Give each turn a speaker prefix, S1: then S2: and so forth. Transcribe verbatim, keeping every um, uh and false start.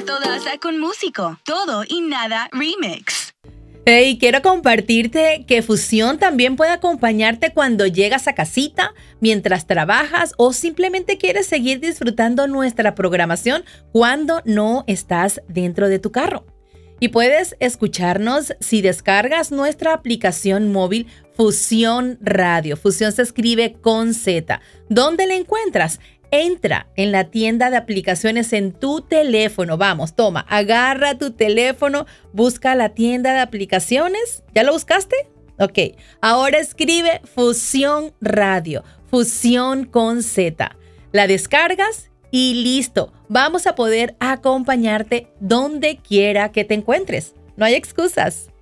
S1: todaza con músico. Todo y nada remix.
S2: Hey, quiero compartirte que Fusión también puede acompañarte cuando llegas a casita, mientras trabajas o simplemente quieres seguir disfrutando nuestra programación cuando no estás dentro de tu carro. Y puedes escucharnos si descargas nuestra aplicación móvil Fusión Radio. Fusión se escribe con Z. ¿Dónde la encuentras? Entra en la tienda de aplicaciones en tu teléfono. Vamos, toma, agarra tu teléfono, busca la tienda de aplicaciones. ¿Ya lo buscaste? Ok, ahora escribe Fusión Radio, Fusión con Z. La descargas y listo. Vamos a poder acompañarte donde quiera que te encuentres. No hay excusas.